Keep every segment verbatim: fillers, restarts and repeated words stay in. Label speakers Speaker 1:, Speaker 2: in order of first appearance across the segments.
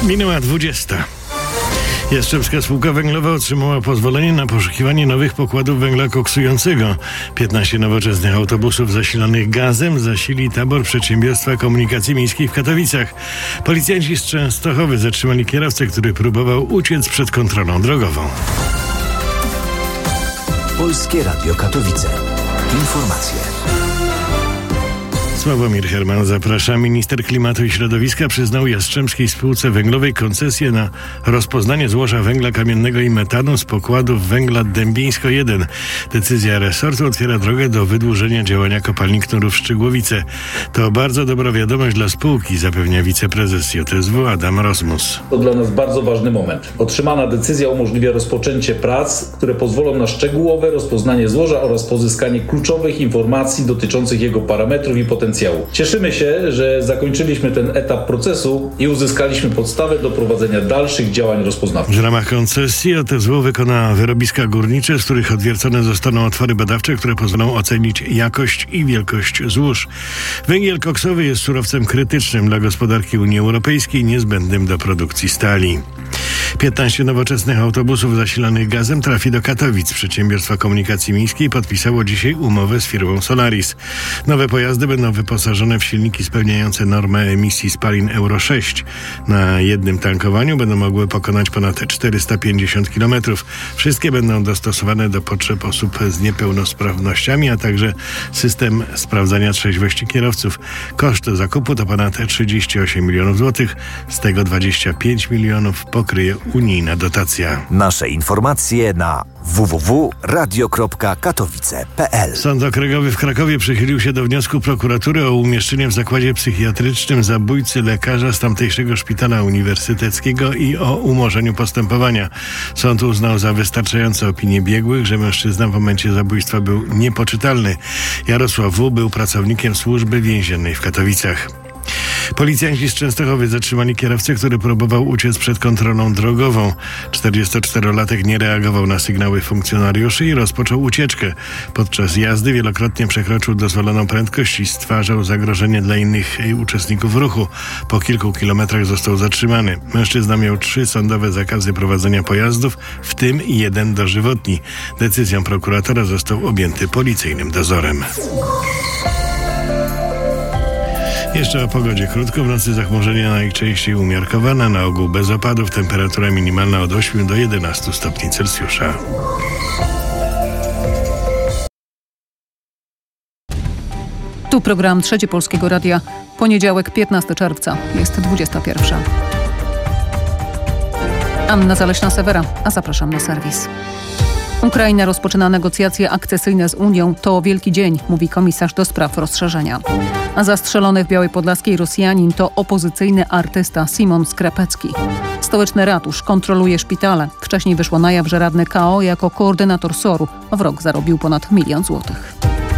Speaker 1: Minęła dwudziesta. Jastrzębska Spółka Węglowa otrzymała pozwolenie na poszukiwanie nowych pokładów węgla koksującego. piętnaście nowoczesnych autobusów zasilonych gazem zasili tabor Przedsiębiorstwa Komunikacji Miejskiej w Katowicach. Policjanci z Częstochowy zatrzymali kierowcę, który próbował uciec przed kontrolą drogową.
Speaker 2: Polskie Radio Katowice. Informacje.
Speaker 1: Sławomir Herman, zaprasza. Minister Klimatu i Środowiska przyznał Jastrzębskiej Spółce Węglowej koncesję na rozpoznanie złoża węgla kamiennego i metanu z pokładów węgla Dębińsko jeden. Decyzja resortu otwiera drogę do wydłużenia działania kopalni Knurów Szczygłowice. To bardzo dobra wiadomość dla spółki, zapewnia wiceprezes J S W Adam Rozmus.
Speaker 3: To dla nas bardzo ważny moment. Otrzymana decyzja umożliwia rozpoczęcie prac, które pozwolą na szczegółowe rozpoznanie złoża oraz pozyskanie kluczowych informacji dotyczących jego parametrów i potencjału. Cieszymy się, że zakończyliśmy ten etap procesu i uzyskaliśmy podstawę do prowadzenia dalszych działań rozpoznawczych.
Speaker 1: W ramach koncesji J S W wykona wyrobiska górnicze, z których odwiercone zostaną otwory badawcze, które pozwolą ocenić jakość i wielkość złóż. Węgiel koksowy jest surowcem krytycznym dla gospodarki Unii Europejskiej, niezbędnym do produkcji stali. piętnaście nowoczesnych autobusów zasilanych gazem trafi do Katowic. Przedsiębiorstwa Komunikacji Miejskiej podpisało dzisiaj umowę z firmą Solaris. Nowe pojazdy będą wyposażone w silniki spełniające normę emisji spalin Euro sześć. Na jednym tankowaniu będą mogły pokonać ponad czterysta pięćdziesiąt kilometrów. Wszystkie będą dostosowane do potrzeb osób z niepełnosprawnościami, a także system sprawdzania trzeźwości kierowców. Koszt zakupu to ponad trzydzieści osiem milionów złotych, z tego dwadzieścia pięć milionów pokryje unijna dotacja.
Speaker 2: Nasze informacje na w w w kropka radio kropka katowice kropka p l.
Speaker 1: Sąd Okręgowy w Krakowie przychylił się do wniosku prokuratury o umieszczenie w zakładzie psychiatrycznym zabójcy lekarza z tamtejszego szpitala uniwersyteckiego i o umorzeniu postępowania. Sąd uznał za wystarczające opinie biegłych, że mężczyzna w momencie zabójstwa był niepoczytalny. Jarosław W. był pracownikiem służby więziennej w Katowicach. Policjanci z Częstochowy zatrzymali kierowcę, który próbował uciec przed kontrolą drogową. czterdziestoczterolatek nie reagował na sygnały funkcjonariuszy i rozpoczął ucieczkę. Podczas jazdy wielokrotnie przekroczył dozwoloną prędkość i stwarzał zagrożenie dla innych uczestników ruchu. Po kilku kilometrach został zatrzymany. Mężczyzna miał trzy sądowe zakazy prowadzenia pojazdów, w tym jeden dożywotni. Decyzją prokuratora został objęty policyjnym dozorem. Jeszcze o pogodzie krótko. W nocy zachmurzenia najczęściej umiarkowane, na ogół bez opadów. Temperatura minimalna od ośmiu do jedenastu stopni Celsjusza.
Speaker 4: Tu program Trzeci Polskiego Radia. Poniedziałek, piętnastego czerwca. Jest dwudziesta pierwsza. Anna Zaleśna-Sewera, a zapraszam na serwis. Ukraina rozpoczyna negocjacje akcesyjne z Unią. To wielki dzień, mówi komisarz do spraw rozszerzenia. A zastrzelony w Białej Podlaskiej Rosjanin to opozycyjny artysta Szymon Skrepecki. Stołeczny ratusz kontroluje szpitale. Wcześniej wyszło na jaw, że radny K O jako koordynator soru w rok zarobił ponad milion złotych.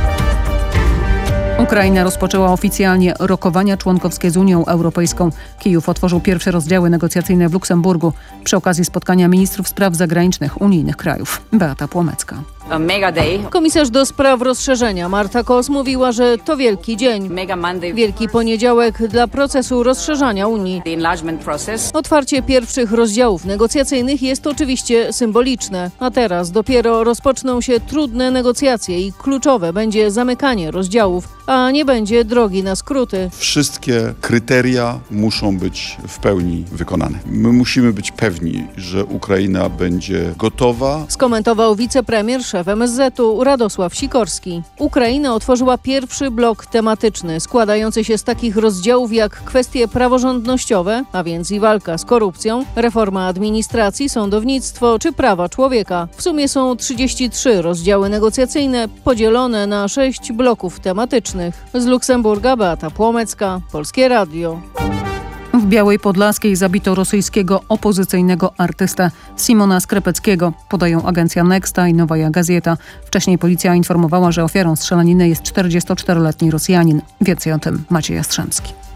Speaker 4: Ukraina rozpoczęła oficjalnie rokowania członkowskie z Unią Europejską. Kijów otworzył pierwsze rozdziały negocjacyjne w Luksemburgu przy okazji spotkania ministrów spraw zagranicznych unijnych krajów. Beata Płomecka.
Speaker 5: Komisarz do spraw rozszerzenia Marta Kos mówiła, że to wielki dzień. Wielki poniedziałek dla procesu rozszerzania Unii. Otwarcie pierwszych rozdziałów negocjacyjnych jest oczywiście symboliczne, a teraz dopiero rozpoczną się trudne negocjacje i kluczowe będzie zamykanie rozdziałów, a nie będzie drogi na skróty.
Speaker 6: Wszystkie kryteria muszą być w pełni wykonane. My musimy być pewni, że Ukraina będzie gotowa.
Speaker 5: Skomentował wicepremier, szef M S Z u Radosław Sikorski. Ukraina otworzyła pierwszy blok tematyczny, składający się z takich rozdziałów jak kwestie praworządnościowe, a więc i walka z korupcją, reforma administracji, sądownictwo czy prawa człowieka. W sumie są trzydzieści trzy rozdziały negocjacyjne podzielone na sześć bloków tematycznych. Z Luksemburga Beata Płomecka, Polskie Radio.
Speaker 4: W Białej Podlaskiej zabito rosyjskiego opozycyjnego artystę Szymona Skrepeckiego, podają agencja Nexta i Nowaja Gazeta. Wcześniej policja informowała, że ofiarą strzelaniny jest czterdziestoczteroletni Rosjanin. Więcej o tym Maciej Jastrzębski.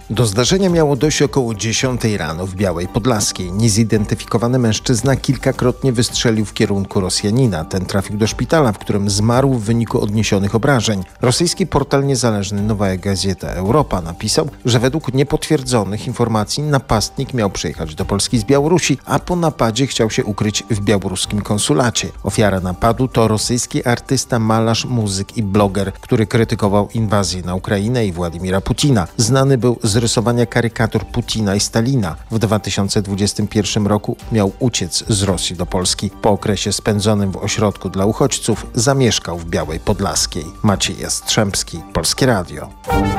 Speaker 7: Do zdarzenia miało dojść około dziesiątej rano w Białej Podlaskiej. Niezidentyfikowany mężczyzna kilkakrotnie wystrzelił w kierunku Rosjanina. Ten trafił do szpitala, w którym zmarł w wyniku odniesionych obrażeń. Rosyjski portal niezależny Nowa Gazeta Europa napisał, że według niepotwierdzonych informacji napastnik miał przyjechać do Polski z Białorusi, a po napadzie chciał się ukryć w białoruskim konsulacie. Ofiara napadu to rosyjski artysta, malarz, muzyk i bloger, który krytykował inwazję na Ukrainę i Władimira Putina. Znany był z rysowania karykatur Putina i Stalina. W dwa tysiące dwudziestym pierwszym roku miał uciec z Rosji do Polski. Po okresie spędzonym w ośrodku dla uchodźców zamieszkał w Białej Podlaskiej. Maciej Jastrzębski, Polskie Radio.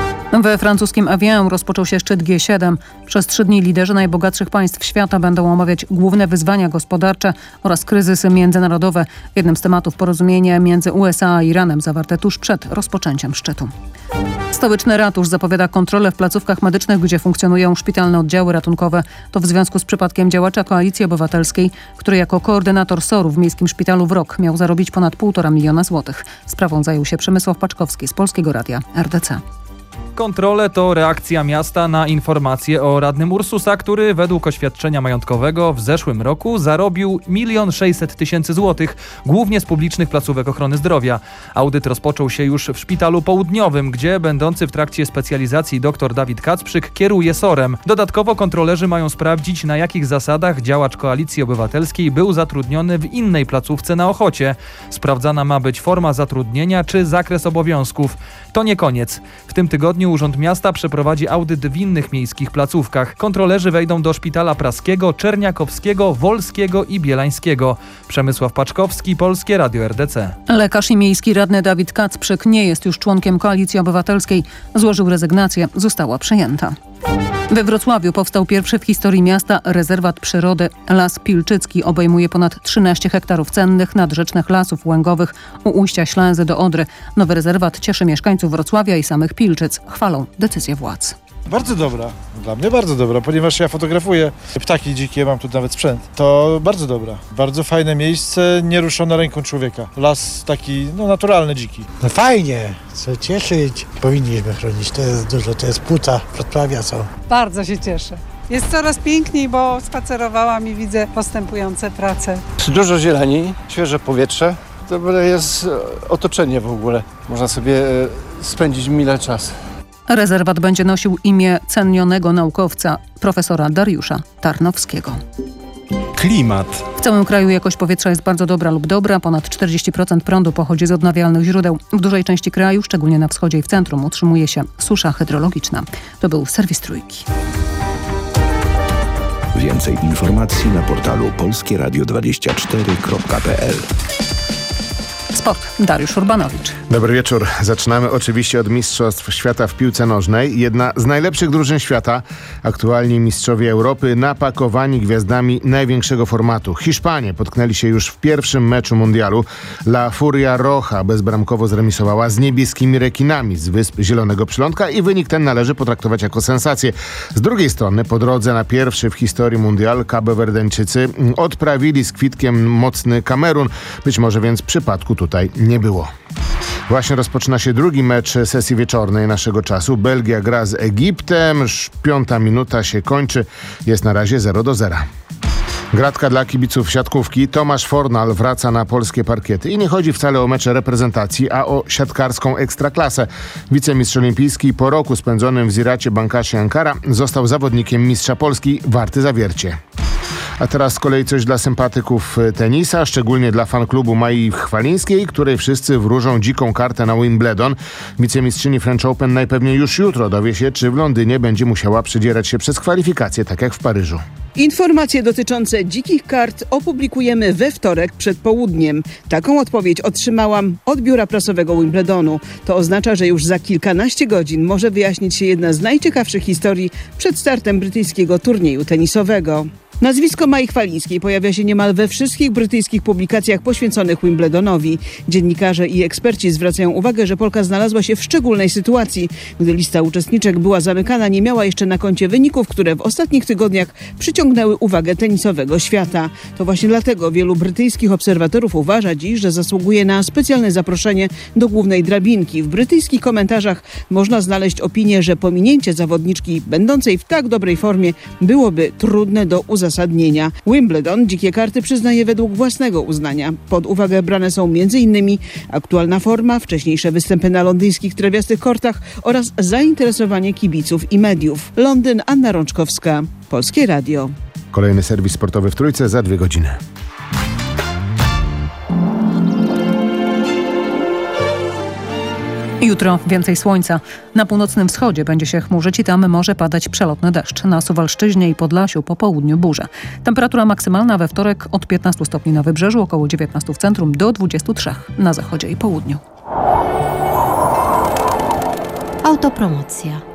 Speaker 4: We francuskim Avignonu rozpoczął się szczyt G siedem. Przez trzy dni liderzy najbogatszych państw świata będą omawiać główne wyzwania gospodarcze oraz kryzysy międzynarodowe. Jednym z tematów porozumienie między U S A a Iranem zawarte tuż przed rozpoczęciem szczytu. Stołeczny ratusz zapowiada kontrolę w placówkach medycznych, gdzie funkcjonują szpitalne oddziały ratunkowe. To w związku z przypadkiem działacza Koalicji Obywatelskiej, który jako koordynator S O R-u w Miejskim Szpitalu w Rok miał zarobić ponad półtora miliona złotych. Sprawą zajął się Przemysław Paczkowski z Polskiego Radia R D C.
Speaker 8: Kontrole to reakcja miasta na informacje o radnym Ursusa, który według oświadczenia majątkowego w zeszłym roku zarobił milion sześćset tysięcy złotych, głównie z publicznych placówek ochrony zdrowia. Audyt rozpoczął się już w Szpitalu Południowym, gdzie będący w trakcie specjalizacji dr Dawid Kacprzyk kieruje S O R-em. Dodatkowo kontrolerzy mają sprawdzić, na jakich zasadach działacz Koalicji Obywatelskiej był zatrudniony w innej placówce na Ochocie. Sprawdzana ma być forma zatrudnienia czy zakres obowiązków. To nie koniec. W tym tygodniu Urząd Miasta przeprowadzi audyt w innych miejskich placówkach. Kontrolerzy wejdą do Szpitala Praskiego, Czerniakowskiego, Wolskiego i Bielańskiego. Przemysław Paczkowski, Polskie Radio R D C.
Speaker 4: Lekarz i miejski radny Dawid Kacprzyk nie jest już członkiem Koalicji Obywatelskiej. Złożył rezygnację. Została przyjęta. We Wrocławiu powstał pierwszy w historii miasta rezerwat przyrody. Las Pilczycki obejmuje ponad trzynaście hektarów cennych nadrzecznych lasów łęgowych u ujścia Ślęzy do Odry. Nowy rezerwat cieszy mieszkańców Wrocławia i samych Pilczyc. Chwalą decyzję władz.
Speaker 9: Bardzo dobra. Dla mnie bardzo dobra, ponieważ ja fotografuję ptaki dzikie, mam tu nawet sprzęt. To bardzo dobra. Bardzo fajne miejsce, nieruszone ręką człowieka. Las taki, no naturalny, dziki.
Speaker 10: No fajnie, co cieszyć. Powinniśmy chronić, to jest dużo, to jest płuca Wrocławia, co?
Speaker 11: Bardzo się cieszę. Jest coraz piękniej, bo spacerowałam i widzę postępujące prace.
Speaker 12: Dużo zieleni, świeże powietrze. Dobre jest otoczenie w ogóle. Można sobie spędzić mile czas.
Speaker 4: Rezerwat będzie nosił imię cenionego naukowca, profesora Dariusza Tarnowskiego.
Speaker 13: Klimat.
Speaker 4: W całym kraju jakość powietrza jest bardzo dobra lub dobra. Ponad czterdzieści procent prądu pochodzi z odnawialnych źródeł. W dużej części kraju, szczególnie na wschodzie i w centrum, utrzymuje się susza hydrologiczna. To był serwis Trójki.
Speaker 14: Więcej informacji na portalu polskie radio dwadzieścia cztery kropka p l.
Speaker 4: Sport. Dariusz Urbanowicz.
Speaker 15: Dobry wieczór. Zaczynamy oczywiście od Mistrzostw Świata w piłce nożnej. Jedna z najlepszych drużyn świata, aktualnie mistrzowie Europy, napakowani gwiazdami największego formatu. Hiszpanie potknęli się już w pierwszym meczu mundialu. La Furia Roja bezbramkowo zremisowała z niebieskimi rekinami z Wysp Zielonego Przylądka i wynik ten należy potraktować jako sensację. Z drugiej strony po drodze na pierwszy w historii mundial Kabowerdeńczycy odprawili z kwitkiem mocny Kamerun. Być może więc przypadku tutaj nie było. Właśnie rozpoczyna się drugi mecz sesji wieczornej naszego czasu. Belgia gra z Egiptem. Już piąta minuta się kończy. Jest na razie zero do zera. Gratka dla kibiców siatkówki. Tomasz Fornal wraca na polskie parkiety. I nie chodzi wcale o mecze reprezentacji, a o siatkarską ekstraklasę. Wicemistrz olimpijski po roku spędzonym w Ziracie Bankasie Ankara został zawodnikiem mistrza Polski Warty Zawiercie. A teraz z kolei coś dla sympatyków tenisa, szczególnie dla fanklubu Mai Chwalińskiej, której wszyscy wróżą dziką kartę na Wimbledon. Wicemistrzyni French Open najpewniej już jutro dowie się, czy w Londynie będzie musiała przedzierać się przez kwalifikacje, tak jak w Paryżu.
Speaker 16: Informacje dotyczące dzikich kart opublikujemy we wtorek przed południem. Taką odpowiedź otrzymałam od biura prasowego Wimbledonu. To oznacza, że już za kilkanaście godzin może wyjaśnić się jedna z najciekawszych historii przed startem brytyjskiego turnieju tenisowego. Nazwisko Mai Chwalińskiej pojawia się niemal we wszystkich brytyjskich publikacjach poświęconych Wimbledonowi. Dziennikarze i eksperci zwracają uwagę, że Polka znalazła się w szczególnej sytuacji. Gdy lista uczestniczek była zamykana, nie miała jeszcze na koncie wyników, które w ostatnich tygodniach przyciągnęły uwagę tenisowego świata. To właśnie dlatego wielu brytyjskich obserwatorów uważa dziś, że zasługuje na specjalne zaproszenie do głównej drabinki. W brytyjskich komentarzach można znaleźć opinię, że pominięcie zawodniczki będącej w tak dobrej formie byłoby trudne do uzasadnienia. Uzasadnienia. Wimbledon dzikie karty przyznaje według własnego uznania. Pod uwagę brane są m.in. aktualna forma, wcześniejsze występy na londyńskich trawiastych kortach oraz zainteresowanie kibiców i mediów. Londyn, Anna Rączkowska, Polskie Radio.
Speaker 15: Kolejny serwis sportowy w Trójce za dwie godziny.
Speaker 4: Jutro więcej słońca. Na północnym wschodzie będzie się chmurzyć i tam może padać przelotny deszcz. Na Suwalszczyźnie i Podlasiu po południu burze. Temperatura maksymalna we wtorek od piętnastu stopni na wybrzeżu, około dziewiętnastu w centrum do dwudziestu trzech na zachodzie i południu.
Speaker 17: Autopromocja.